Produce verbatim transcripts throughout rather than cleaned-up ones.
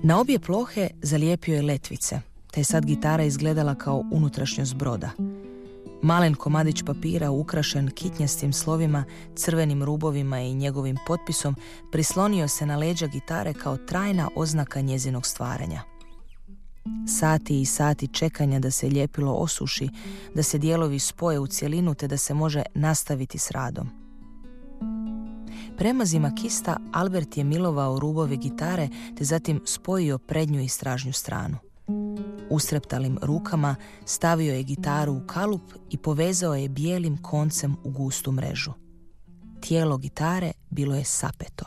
Na obje plohe zalijepio je letvice, te je sad gitara izgledala kao unutrašnjost broda. Malen komadić papira ukrašen kitnjastim slovima, crvenim rubovima i njegovim potpisom prislonio se na leđa gitare kao trajna oznaka njezinog stvaranja. Sati i sati čekanja da se ljepilo osuši, da se dijelovi spoje u cjelinu te da se može nastaviti s radom. Premazima kista Albert je milovao rubove gitare te zatim spojio prednju i stražnju stranu. Ustreptalim rukama stavio je gitaru u kalup i povezao je bijelim koncem u gustu mrežu. Tijelo gitare bilo je sapeto.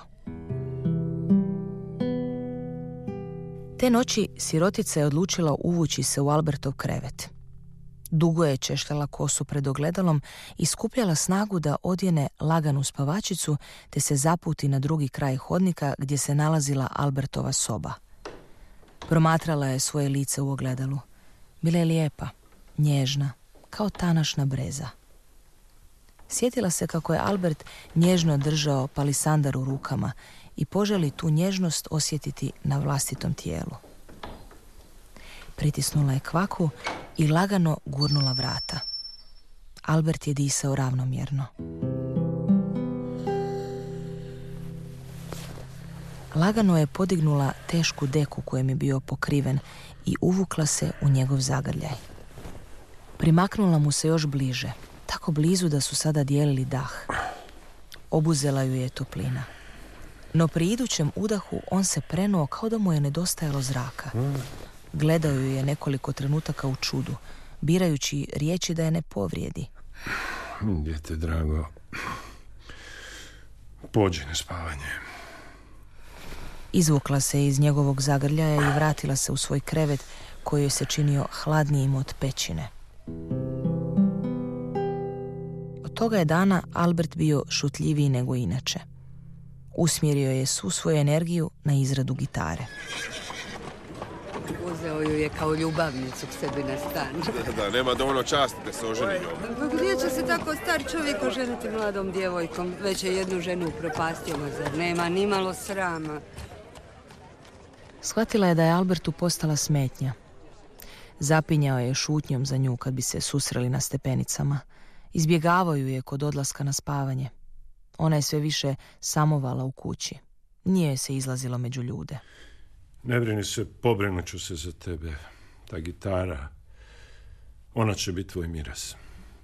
Te noći sirotica je odlučila uvući se u Albertov krevet. Dugo je češljala kosu pred ogledalom i skupljala snagu da odjene laganu spavačicu te se zaputi na drugi kraj hodnika gdje se nalazila Albertova soba. Promatrala je svoje lice u ogledalu. Bila je lijepa, nježna, kao tanašna breza. Sjetila se kako je Albert nježno držao palisandar u rukama i poželi tu nježnost osjetiti na vlastitom tijelu. Pritisnula je kvaku i lagano gurnula vrata. Albert je disao ravnomjerno. Lagano je podignula tešku deku kojem je bio pokriven i uvukla se u njegov zagrljaj. Primaknula mu se još bliže, tako blizu da su sada dijelili dah. Obuzela ju je toplina. No pri idućem udahu on se prenuo kao da mu je nedostajalo zraka. Gledao ju je nekoliko trenutaka u čudu, birajući riječi da je ne povrijedi. Dijete drago, pođi na spavanje. Izvukla se iz njegovog zagrljaja i vratila se u svoj krevet koji joj se činio hladnijim od pećine. Od toga je dana Albert bio šutljiviji nego inače. Usmjerio je svu svoju energiju na izradu gitare. Uzeo ju je kao ljubavnicu k sebi na stan. Da, da, nema dovoljno časti da se oženi njom. Pa gdje će se tako star čovjek oženiti mladom djevojkom? Već je jednu ženu upropastio, zar nema nimalo srama? Shvatila je da je Albertu postala smetnja. Zapinjao je šutnjom za nju kad bi se susreli na stepenicama. Izbjegavao ju je kod odlaska na spavanje. Ona je sve više samovala u kući. Nije joj se izlazilo među ljude. Ne brini se, pobrinut ću se za tebe. Ta gitara, ona će biti tvoj miraz.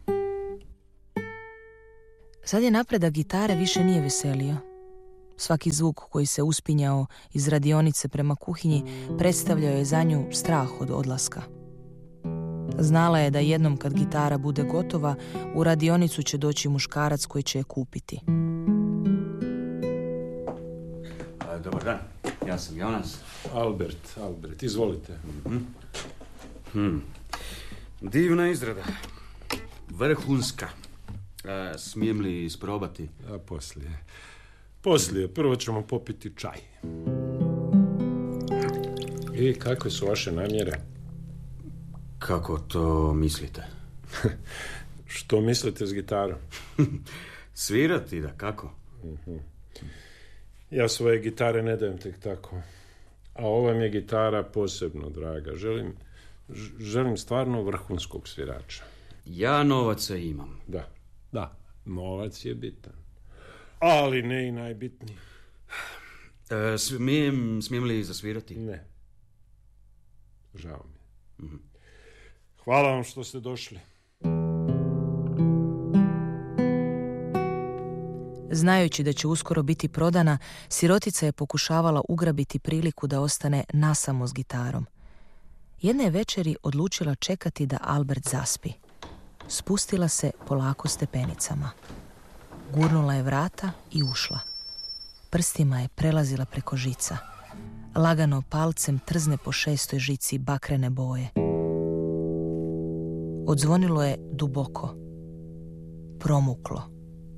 Sad je napredak gitare više nije veselio. Svaki zvuk koji se uspinjao iz radionice prema kuhinji predstavljao je za nju strah od odlaska. Znala je da jednom kad gitara bude gotova, u radionicu će doći muškarac koji će je kupiti. A, dobar dan, ja sam Jonas. Albert, Albert, izvolite. Mm-hmm. Hmm. Divna izrada. Vrhunska. A, smijem li isprobati? A poslije. Poslije, prvo ćemo popiti čaj. I kakve su vaše namjere? Kako to mislite? Što mislite s gitarom? Svirati, da kako? Uh-huh. Ja svoje gitare ne dajem tek tako. A ova mi je gitara posebno draga. Želim, ž- želim stvarno vrhunskog svirača. Ja novaca imam. Da, da, novac je bitan. Ali ne i najbitniji. E, smijem, smijem li zasvirati? Ne. Žao mi. Mm-hmm. Hvala vam što ste došli. Znajući da će uskoro biti prodana, sirotica je pokušavala ugrabiti priliku da ostane nasamo s gitarom. Jedne večeri odlučila čekati da Albert zaspi. Spustila se polako stepenicama. Gurnula je vrata i ušla. Prstima je prelazila preko žica. Lagano palcem trzne po šestoj žici bakrene boje. Odzvonilo je duboko. Promuklo.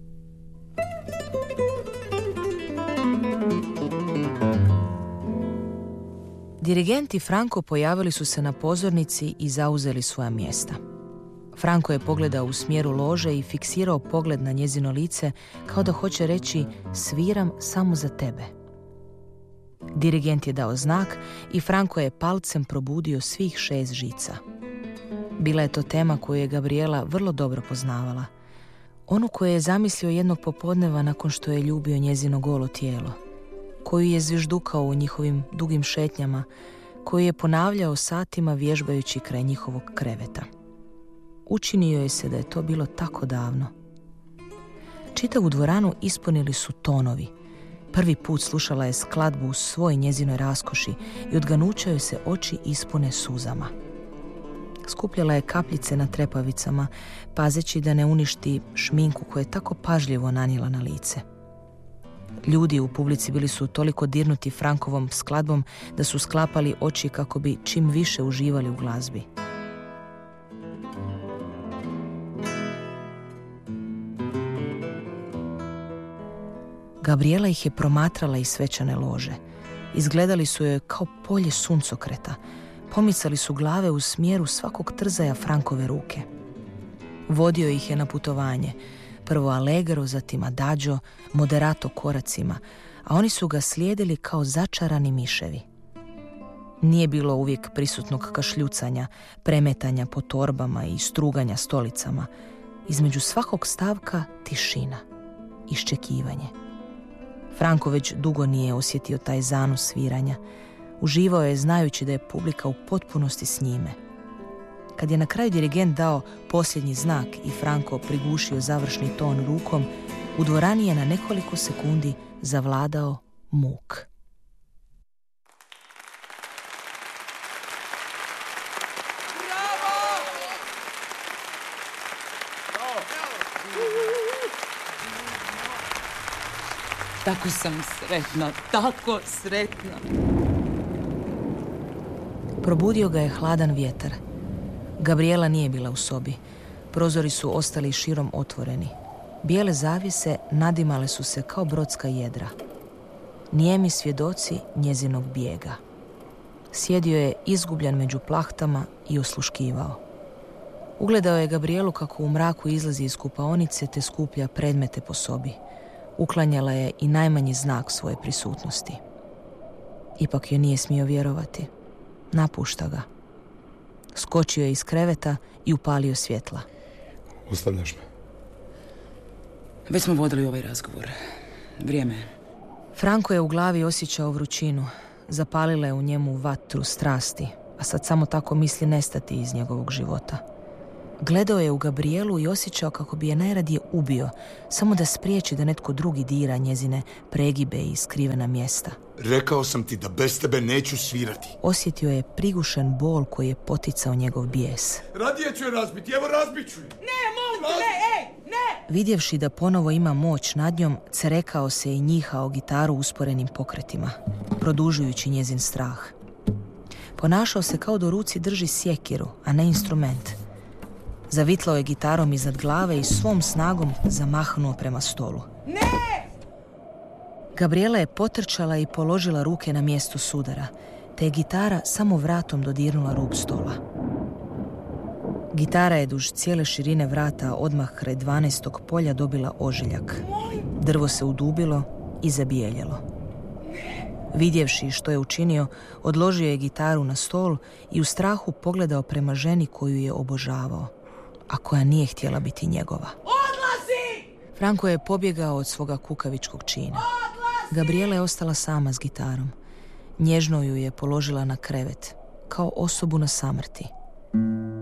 Dirigent i Franko pojavili su se na pozornici i zauzeli svoja mjesta. Franko je pogledao u smjeru lože i fiksirao pogled na njezino lice kao da hoće reći sviram samo za tebe. Dirigent je dao znak i Franco je palcem probudio svih šest žica. Bila je to tema koju je Gabriela vrlo dobro poznavala. Onu koju je zamislio jednog popodneva nakon što je ljubio njezino golo tijelo, koju je zviždukao u njihovim dugim šetnjama, koju je ponavljao satima vježbajući kraj njihovog kreveta. Učinio je se da je to bilo tako davno. Čitavu dvoranu ispunili su tonovi. Prvi put slušala je skladbu u svoj njezinoj raskoši i od ganuća joj se oči ispune suzama. Skupljala je kapljice na trepavicama, pazeći da ne uništi šminku koju je tako pažljivo nanijela na lice. Ljudi u publici bili su toliko dirnuti Frankovom skladbom da su sklapali oči kako bi čim više uživali u glazbi. Gabriela ih je promatrala iz svečane lože. Izgledali su joj kao polje suncokreta. Pomicali su glave u smjeru svakog trzaja Frankove ruke. Vodio ih je na putovanje. Prvo allegro, zatim adagio, moderato koracima, a oni su ga slijedili kao začarani miševi. Nije bilo uvijek prisutnog kašljucanja, premetanja po torbama i struganja stolicama. Između svakog stavka tišina, iščekivanje. Franko već dugo nije osjetio taj zanos sviranja. Uživao je znajući da je publika u potpunosti s njime. Kad je na kraju dirigent dao posljednji znak i Franko prigušio završni ton rukom, u dvorani je na nekoliko sekundi zavladao muk. Tako sam sretna, tako sretna. Probudio ga je hladan vjetar. Gabriela nije bila u sobi. Prozori su ostali širom otvoreni. Bijele zavjese nadimale su se kao brodska jedra. Nijemi svjedoci njezinog bijega. Sjedio je izgubljen među plahtama i osluškivao. Ugledao je Gabrielu kako u mraku izlazi iz kupaonice te skuplja predmete po sobi. Uklanjala je i najmanji znak svoje prisutnosti. Ipak joj nije smio vjerovati. Napušta ga. Skočio je iz kreveta i upalio svjetla. Ostavljaš me? Već smo vodili ovaj razgovor. Vrijeme je. Franko je u glavi osjećao vrućinu. Zapalila je u njemu vatru strasti, a sad samo tako misli nestati iz njegovog života. Gledao je u Gabrielu i osjećao kako bi je najradije ubio, samo da spriječi da netko drugi dira njezine pregibe i skrivena mjesta. Rekao sam ti da bez tebe neću svirati. Osjetio je prigušen bol koji je poticao njegov bijes. Radije ću je razbiti, evo razbit ću je. Ne, molim te, ne, ej, ne! Vidjevši da ponovo ima moć nad njom, cerekao se i njihao gitaru usporenim pokretima, produžujući njezin strah. Ponašao se kao da u ruci drži sjekiru, a ne instrument. Zavitlao je gitarom iznad glave i svom snagom zamahnuo prema stolu. Ne! Gabriela je potrčala i položila ruke na mjesto sudara, te je gitara samo vratom dodirnula rub stola. Gitara je duž cijele širine vrata odmah kraj dvanaestog polja dobila ožiljak. Drvo se udubilo i zabijeljelo. Vidjevši što je učinio, odložio je gitaru na stol i u strahu pogledao prema ženi koju je obožavao, a koja nije htjela biti njegova. Odlazi! Franko je pobjegao od svoga kukavičkog čina. Odlazi! Gabriela je ostala sama s gitarom. Nježno ju je položila na krevet, kao osobu na samrti.